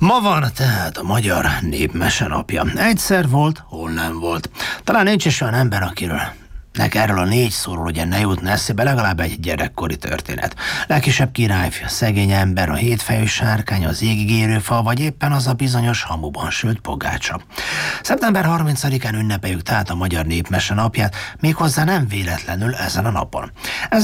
Ma van tehát a magyar népmese napja. Egyszer volt, hol nem volt. Talán nincs is olyan ember, akiről erről a 4 szóról ugye ne jutna eszébe legalább egy gyerekkori történet. Legkisebb királyfi, a szegény ember, a hétfejű sárkány, az égig érő fa, vagy éppen az a bizonyos hamuban sült pogácsa. Szeptember 30-án ünnepeljük tehát a magyar népmese napját, méghozzá nem véletlenül ezen a napon.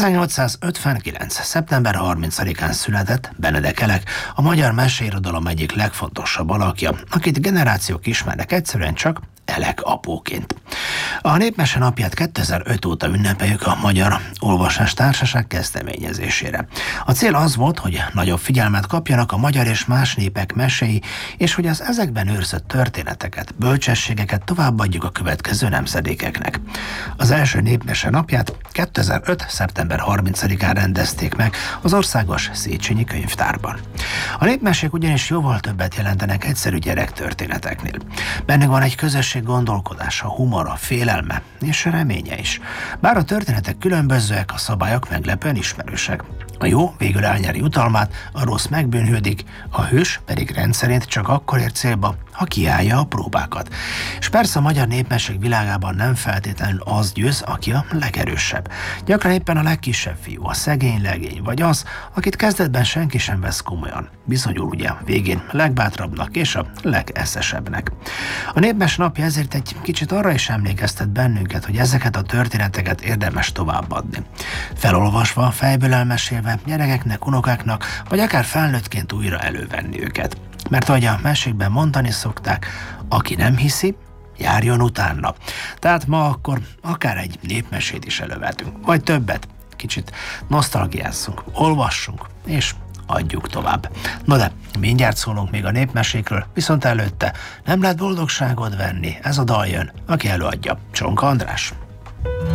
1859. szeptember 30-án született Benedek Elek, a magyar meseirodalom egyik legfontosabb alakja, akit generációk ismernek egyszerűen csak Elek apóként. A népmese napját 2005 óta ünnepeljük a Magyar Olvasás Társaság kezdeményezésére. A cél az volt, hogy nagyobb figyelmet kapjanak a magyar és más népek meséi, és hogy az ezekben őrzött történeteket, bölcsességeket továbbadjuk a következő nemzedékeknek. Az első népmese napját 2005. szeptember 30-án rendezték meg az Országos Széchenyi Könyvtárban. A népmesék ugyanis jóval többet jelentenek egyszerű gyerektörténeteknél. Bennük van egy közösség gondolkodása, humora, félelme és reménye is. Bár a történetek különbözőek, a szabályok meglepően ismerősek. A jó végül elnyeri jutalmát, a rossz megbűnhődik, a hős pedig rendszerint csak akkor ér célba, ha kiállja a próbákat. És persze a magyar népmesék világában nem feltétlenül az győz, aki a legerősebb. Gyakran éppen a legkisebb fiú, a szegény legény, vagy az, akit kezdetben senki sem vesz komolyan. Bizonyul ugye végén legbátrabbnak és a legeszesebbnek. A népmese napja ezért egy kicsit arra is emlékeztet bennünket, hogy ezeket a történeteket érdemes továbbadni. Felolvasva, fejből elmesélve, gyerekeknek, unokáknak, vagy akár felnőttként újra elővenni őket. Mert ahogy a mesékben mondani szokták, aki nem hiszi, járjon utána. Tehát ma akkor akár egy népmesét is elővetünk, vagy többet, kicsit nosztalgiázzunk, olvassunk, és adjuk tovább. Na de, mindjárt szólunk még a népmesékről, viszont előtte nem lehet boldogságot venni, ez a dal jön, aki előadja, Csonka András.